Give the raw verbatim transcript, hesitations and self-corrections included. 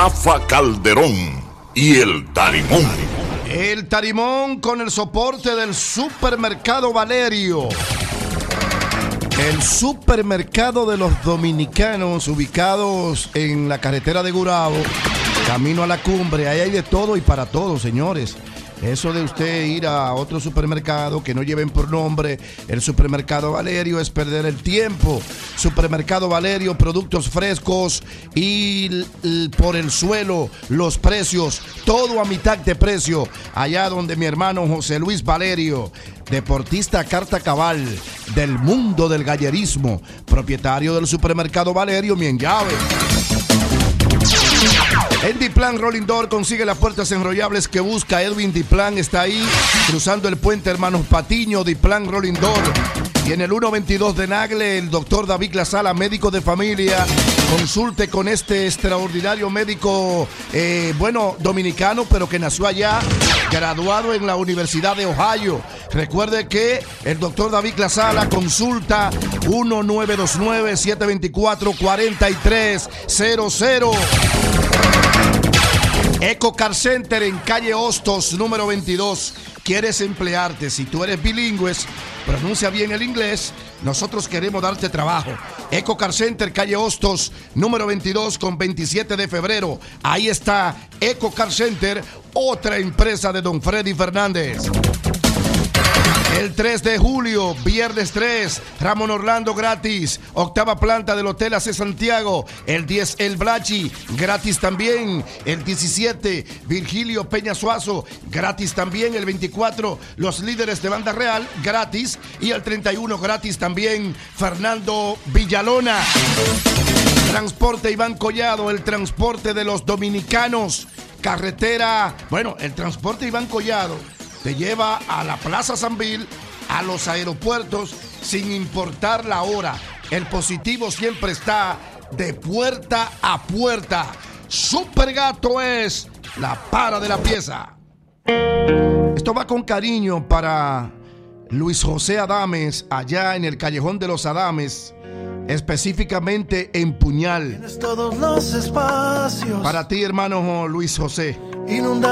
Rafa Calderón y el Tarimón. El Tarimón con el soporte del Supermercado Valerio. El supermercado de los dominicanos, ubicados en la carretera de Gurabo, camino a la cumbre. Ahí hay de todo y para todos, señores. Eso de usted ir a otro supermercado que no lleven por nombre el Supermercado Valerio es perder el tiempo. Supermercado Valerio, productos frescos y l- l- por el suelo, los precios, todo a mitad de precio. Allá donde mi hermano José Luis Valerio, deportista carta cabal del mundo del gallerismo, propietario del Supermercado Valerio, mi en llave. En Diplan Rolling Door consigue las puertas enrollables que busca. Edwin Diplan está ahí, cruzando el puente Hermanos Patiño. Diplan Rolling Door. Y en el ciento veintidós de Nagle, el doctor David Lazala, médico de familia. Consulte con este extraordinario médico, eh, bueno, dominicano, pero que nació allá, graduado en la Universidad de Ohio. Recuerde que el doctor David Lazala consulta uno nueve dos nueve, siete dos cuatro, cuatro tres cero cero. Eco Car Center en calle Hostos, número veintidós. ¿Quieres emplearte? Si tú eres bilingüe, pronuncia bien el inglés, nosotros queremos darte trabajo. Eco Car Center, calle Hostos, número veintidós con veintisiete de febrero. Ahí está Eco Car Center, otra empresa de don Freddy Fernández. El tres de julio, viernes tres, Ramón Orlando gratis, octava planta del Hotel A C Santiago. El diez, El Blachi, gratis también. El diecisiete, Virgilio Peña Suazo, gratis también. El veinticuatro, Los Líderes de Banda Real, gratis. Y el treinta y uno, gratis también, Fernando Villalona. Transporte Iván Collado, el transporte de los dominicanos. Carretera, bueno, el transporte Iván Collado te lleva a la Plaza Sanvil, a los aeropuertos, sin importar la hora. El positivo siempre está de puerta a puerta. Supergato es la para de la pieza. Esto va con cariño para Luis José Adames, allá en el Callejón de los Adames, específicamente en Puñal. Tienes todos los espacios. Para ti, hermano Luis José. Inunda